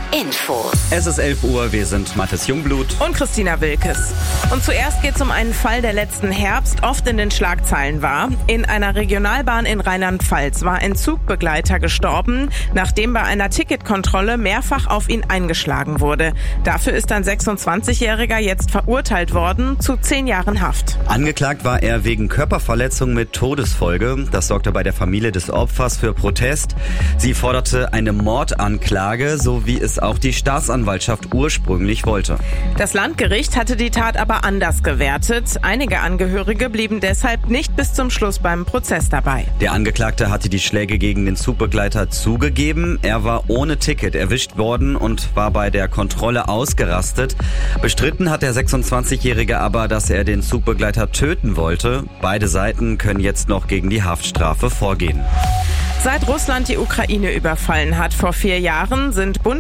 Infos. Es ist 11 Uhr, wir sind Mathis Jungblut und Christina Wilkes. Und zuerst geht es um einen Fall, der letzten Herbst oft in den Schlagzeilen war. In einer Regionalbahn in Rheinland-Pfalz war ein Zugbegleiter gestorben, nachdem bei einer Ticketkontrolle mehrfach auf ihn eingeschlagen wurde. Dafür ist ein 26-Jähriger jetzt verurteilt worden zu 10 Jahren Haft. Angeklagt war er wegen Körperverletzung mit Todesfolge. Das sorgte bei der Familie des Opfers für Protest. Sie forderte eine Mordanklage, so wie es auch die Staatsanwaltschaft ursprünglich wollte. Das Landgericht hatte die Tat aber anders gewertet. Einige Angehörige blieben deshalb nicht bis zum Schluss beim Prozess dabei. Der Angeklagte hatte die Schläge gegen den Zugbegleiter zugegeben. Er war ohne Ticket erwischt worden und war bei der Kontrolle ausgerastet. Bestritten hat der 26-Jährige aber, dass er den Zugbegleiter töten wollte. Beide Seiten können jetzt noch gegen die Haftstrafe vorgehen. Seit Russland die Ukraine überfallen hat vor 4 Jahren, sind